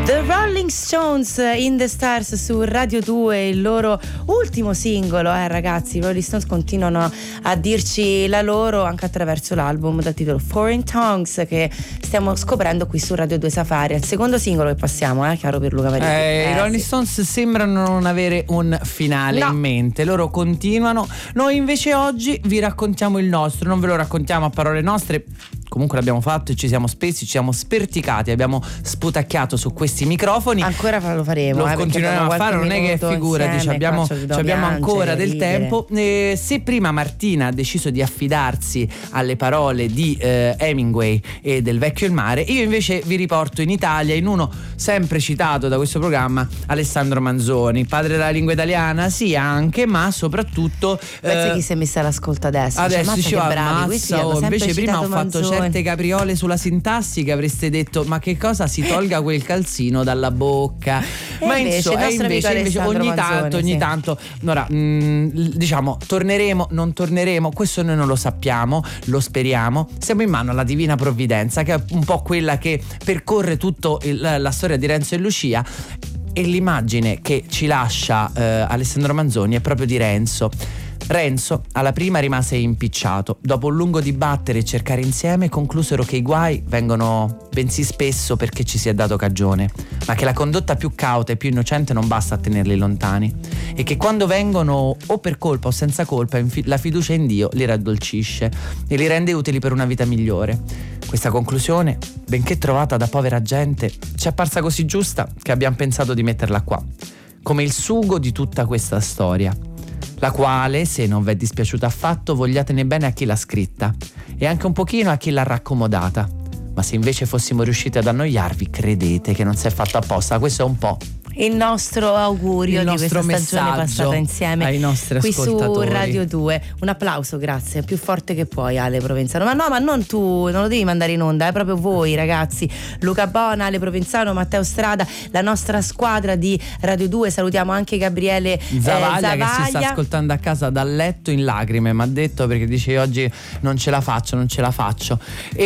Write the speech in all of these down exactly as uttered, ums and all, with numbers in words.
The Rolling Stones in the Stars su Radio due, il loro ultimo singolo, eh ragazzi. I Rolling Stones continuano a dirci la loro anche attraverso l'album dal titolo Foreign Tongues, che stiamo scoprendo qui su Radio due Safari. Al secondo singolo che passiamo, eh, caro Pierluca Parisi. Eh, eh, I Rolling sì. Stones sembrano non avere un finale no. in mente, loro continuano. Noi invece oggi vi raccontiamo il nostro, non ve lo raccontiamo a parole nostre. Comunque l'abbiamo fatto e ci siamo spesi, ci siamo sperticati, abbiamo sputacchiato su questi microfoni. Ancora lo faremo, lo eh, continueremo a fare, non è che figurati, ci abbiamo, ci abbiamo ancora del ridere. tempo. Eh, se prima Martina ha deciso di affidarsi alle parole di eh, Hemingway e del Vecchio il mare, io invece vi riporto in Italia, in uno sempre citato da questo programma, Alessandro Manzoni, padre della lingua italiana, sì anche, ma soprattutto pensi eh, chi si è messa all'ascolto adesso? adesso cioè, diceva bravi, questi hanno ammazza, oh, sempre invece prima ho citato fatto Manzoni. certe capriole sulla sintassi che avreste detto ma che cosa si tolga quel calzino dalla bocca. E Ma invece, insomma, il nostro invece, amico invece Alessandro ogni Manzoni, tanto ogni sì. tanto ora mh, diciamo torneremo, non torneremo, questo noi non lo sappiamo, lo speriamo, siamo in mano alla divina provvidenza, che è un po' quella che percorre tutta la storia di Renzo e Lucia. E l'immagine che ci lascia eh, Alessandro Manzoni è proprio di Renzo. Renzo alla prima rimase impicciato. Dopo un lungo dibattere e cercare insieme, conclusero che i guai vengono bensì spesso perché ci si è dato cagione, ma che la condotta più cauta e più innocente non basta a tenerli lontani, e che quando vengono o per colpa o senza colpa la fiducia in Dio li raddolcisce e li rende utili per una vita migliore. Questa conclusione, benché trovata da povera gente, ci è apparsa così giusta che abbiamo pensato di metterla qua, come il sugo di tutta questa storia, la quale, se non vi è dispiaciuta affatto, vogliatene bene a chi l'ha scritta e anche un pochino a chi l'ha raccomodata. Ma se invece fossimo riusciti ad annoiarvi, credete che non si è fatto apposta. Questo è un po' il nostro augurio il di nostro questa stagione messaggio passata insieme ai nostri qui su ascoltatori. Radio due. Un applauso, grazie, più forte che puoi, Ale Provenzano. Ma no, ma non tu, non lo devi mandare in onda, è proprio voi ragazzi, Luca Bona, Ale Provenzano, Matteo Strada, la nostra squadra di Radio due. Salutiamo anche Gabriele Zavaglia, eh, Zavaglia, che si sta ascoltando a casa dal letto in lacrime, mi ha detto, perché dice oggi non ce la faccio, non ce la faccio.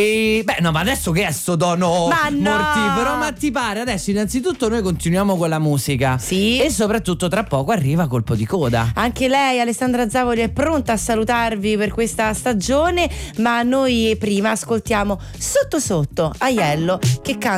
E beh no, ma adesso che è sto dono Ma no! mortifero? Ma ti pare? Adesso innanzitutto noi continuiamo con la musica, sì, e soprattutto tra poco arriva Colpo di Coda. Anche lei, Alessandra Zavoli, è pronta a salutarvi per questa stagione, ma noi prima ascoltiamo Sotto Sotto, Aiello, che canta